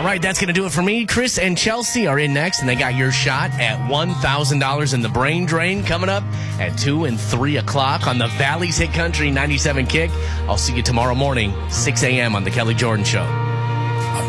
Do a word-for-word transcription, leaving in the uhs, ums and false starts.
right, that's going to do it for me. Chris and Chelsea are in next, and they got your shot at one thousand dollars in the brain drain coming up at two and three o'clock on the Valley's Hit Country ninety-seven Kick. I'll see you tomorrow morning, six a.m. on The Kelly Jordan Show.